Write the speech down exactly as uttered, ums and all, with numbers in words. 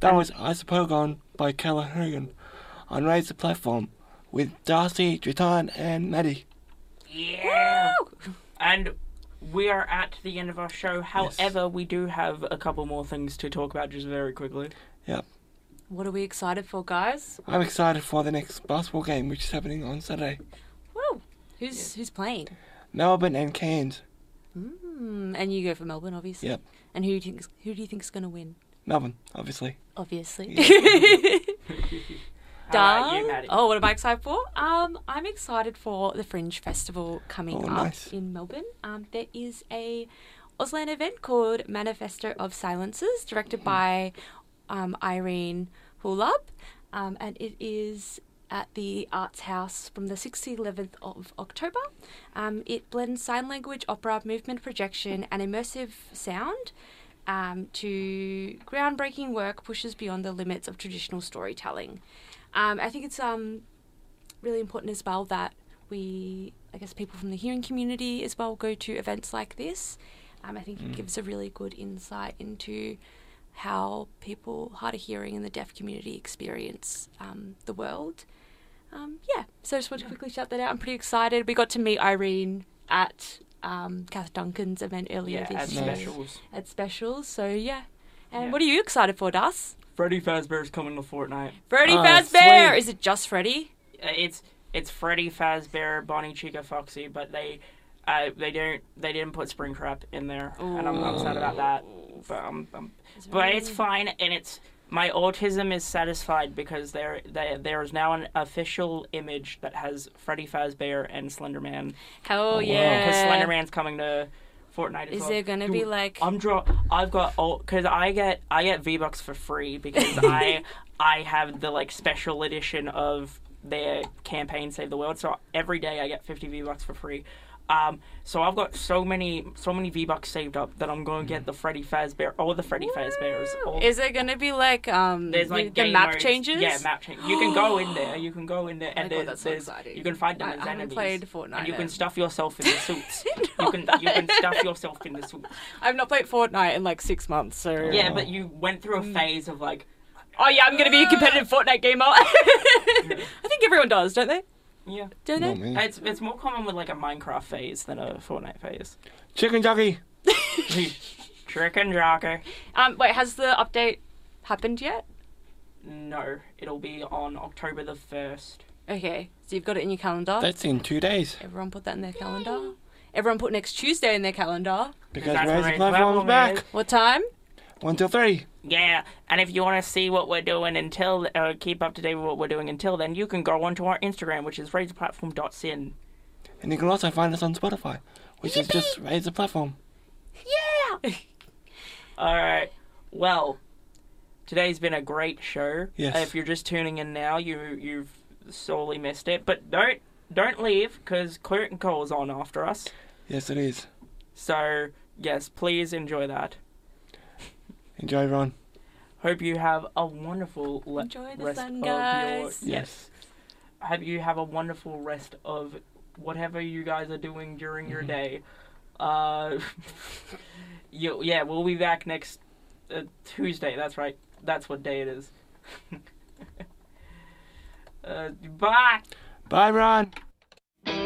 That And- was Isopogon by Keller Hogan on Raise the Platform with Darcy, Triton, and Maddie. Yeah. And we are at the end of our show. However, we do have a couple more things to talk about just very quickly. Yep. What are we excited for, guys? I'm excited for the next basketball game, which is happening on Saturday. Woo! Who's who's playing? Melbourne and Cairns. Mm, and you go for Melbourne, obviously. Yep. And who do you think who do you think's going to win? Melbourne, obviously. Obviously. How about you, Done. Maddie? Oh, what am I excited for? Um, I'm excited for the Fringe Festival coming Oh, up nice. in Melbourne. Um, there is a Auslan event called Manifesto of Silences, directed by um, Irene Hulub, um, and it is at the Arts House from the sixth to eleventh of October. Um, it blends sign language, opera, movement projection, and immersive sound um, to groundbreaking work pushes beyond the limits of traditional storytelling. Um, I think it's um, really important as well that we, I guess, people from the hearing community as well go to events like this. Um, I think it gives a really good insight into how people hard of hearing and the deaf community experience um, the world. Um, yeah, so I just want to quickly shout that out. I'm pretty excited. We got to meet Irene at um, Kath Duncan's event earlier Yeah, at this year. specials. At specials, so yeah. And Yeah. what are you excited for, Das? Freddy Fazbear's coming to Fortnite. Freddy Oh, Fazbear! sweet. Is it just Freddy? Uh, It's it's Freddy Fazbear, Bonnie, Chica, Foxy, but they uh, they don't they didn't put Springtrap in there, and I'm, I'm sad about that. But um, um, but it's fine, and it's my autism is satisfied because there there there is now an official image that has Freddy Fazbear and Slenderman. Hell wow. yeah. Because Slenderman's coming to Fortnite as Is well. there gonna be Dude, like... I'm draw. I've got all because I get I get V Bucks for free because I I have the like special edition of their campaign Save the World. So every day I get fifty V Bucks for free. Um, so I've got so many so many V Bucks saved up that I'm going to get the Freddy Fazbear or the Freddy Fazbears. All, Is it gonna be like um there's like the game map modes. changes? Yeah, map change. You can go in there. You can go in there, Oh my and God, there's, that's so there's exciting. you can fight them I, as I haven't enemies. played Fortnite. and you can yet. stuff yourself in the suits. No, you can you can stuff yourself in the suits. I've not played Fortnite in like six months, so Yeah, but you went through a Mm. phase of like, oh yeah, I'm gonna be a competitive Fortnite gamer. I think everyone does, don't they? yeah. Don't they? Not me. It's it's more common with like a Minecraft phase than a Fortnite phase. Chicken jockey. Chicken jockey. Um, wait, has the update happened yet? No, it'll be on October the first. Okay, so you've got it in your calendar. That's in two days. Everyone put that in their calendar. Everyone put next Tuesday in their calendar. Because That's Raise the right, Platform's platform back. is- What time? One till three. Yeah, and if you want to see what we're doing until, uh, keep up to date with what we're doing until then, you can go onto our Instagram, which is raise the platform dot sin. And you can also find us on Spotify, which is just Raise the Platform. Yeah. Alright, well, today's been a great show. Yes. Uh, if you're just tuning in now, you, you've sorely missed it. But don't don't leave, because Curtain Cole's on after us. Yes, it is. So, yes, please enjoy that. Enjoy, Ron. Hope you have a wonderful le- Enjoy the rest sun, of guys. your... Yes. Hope you have a wonderful rest of whatever you guys are doing during your day. Uh, you, yeah, we'll be back next uh, Tuesday. That's right. That's what day it is. uh, bye! Bye, Ron.